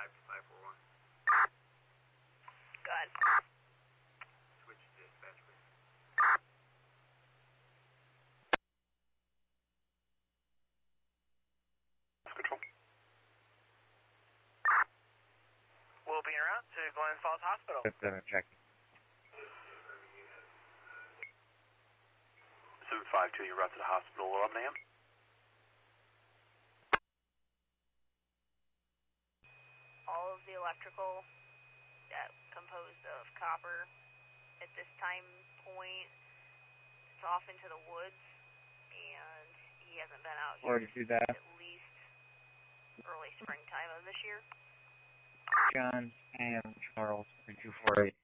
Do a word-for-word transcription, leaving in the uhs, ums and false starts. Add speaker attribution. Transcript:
Speaker 1: five five four one.
Speaker 2: Good.
Speaker 1: Switch to dispatch, please.
Speaker 3: Control.
Speaker 4: We'll be en route to Glens Falls Hospital.
Speaker 5: seven checking.
Speaker 3: seven five two, you're route to the hospital. eleven a m
Speaker 2: All of the electrical that composed of copper at this time point, it's off into the woods, and he hasn't been out here
Speaker 5: Already do that.
Speaker 2: at least early springtime of this year.
Speaker 5: John and Charles, three two four eight.